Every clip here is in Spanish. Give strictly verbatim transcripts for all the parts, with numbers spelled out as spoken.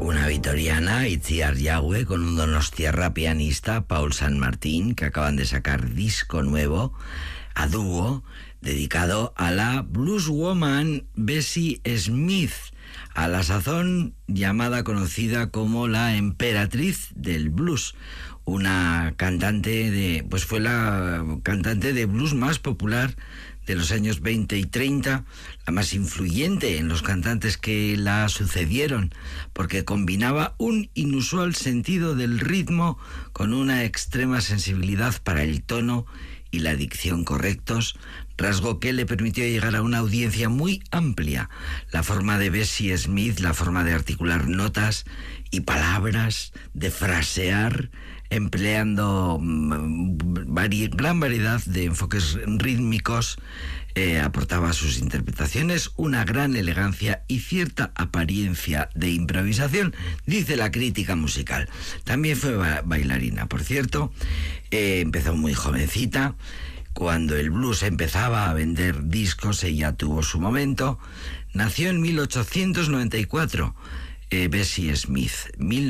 una vitoriana, Itziar Yagüe, con un donostiarra pianista, Paul San Martín, que acaban de sacar disco nuevo, a dúo, dedicado a la blueswoman Bessie Smith, a la sazón llamada, conocida como la emperatriz del blues, una cantante de, pues fue la cantante de blues más popular de los años veinte y treinta, la más influyente en los cantantes que la sucedieron, porque combinaba un inusual sentido del ritmo con una extrema sensibilidad para el tono y la dicción correctos, rasgo que le permitió llegar a una audiencia muy amplia. La forma de Bessie Smith, la forma de articular notas y palabras, de frasear, empleando vari- gran variedad de enfoques rítmicos, eh, aportaba a sus interpretaciones una gran elegancia y cierta apariencia de improvisación, dice la crítica musical. También fue ba- bailarina, por cierto. Eh, empezó muy jovencita. Cuando el blues empezaba a vender discos, ella tuvo su momento. Nació en mil ochocientos noventa y cuatro. Eh, Bessie Smith, mil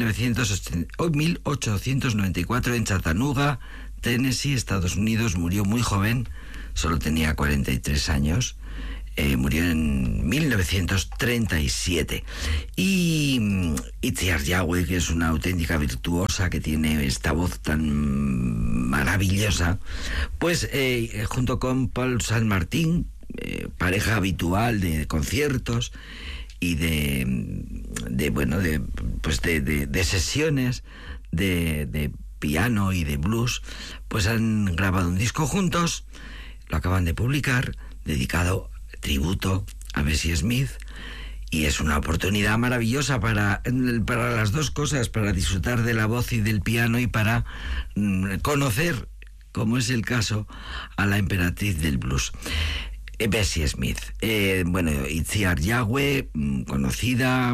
ochocientos noventa y cuatro, en Chattanooga, Tennessee, Estados Unidos. Murió muy joven, solo tenía cuarenta y tres años. Eh, murió en mil novecientos treinta y siete. Y Itziar Yagüe, que es una auténtica virtuosa, que tiene esta voz tan maravillosa, pues eh, junto con Paul San Martín, eh, pareja habitual de conciertos y de, de bueno, de pues de, de, de sesiones de, de piano y de blues, pues han grabado un disco juntos, lo acaban de publicar, dedicado tributo a Bessie Smith, y es una oportunidad maravillosa para, para las dos cosas, para disfrutar de la voz y del piano y para mm, conocer, como es el caso, a la emperatriz del blues. Bessie Smith, eh, bueno, Itziar Yagüe, conocida,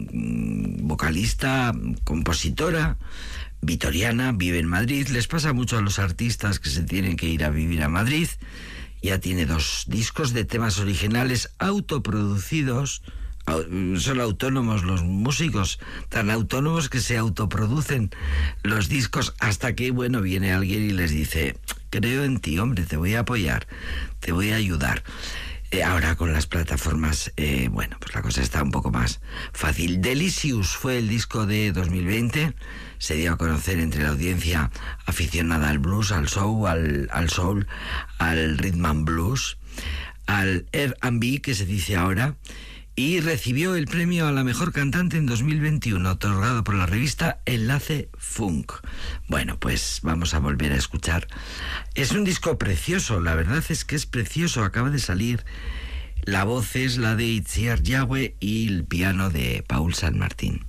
vocalista, compositora, vitoriana, vive en Madrid. Les pasa mucho a los artistas que se tienen que ir a vivir a Madrid. Ya tiene dos discos de temas originales autoproducidos. Son autónomos los músicos, tan autónomos que se autoproducen los discos, hasta que, bueno, viene alguien y les dice: creo en ti, hombre, te voy a apoyar, te voy a ayudar. Eh, ahora con las plataformas, eh, bueno, pues la cosa está un poco más fácil. Delicious fue el disco de dos mil veinte, se dio a conocer entre la audiencia aficionada al blues, al soul, al, al soul, al rhythm and blues, al R and B, que se dice ahora, y recibió el premio a la mejor cantante en dos mil veintiuno, otorgado por la revista Enlace Funk. Bueno, pues vamos a volver a escuchar. Es un disco precioso, la verdad es que es precioso, acaba de salir. La voz es la de Itziar Yagüe y el piano de Paul San Martín.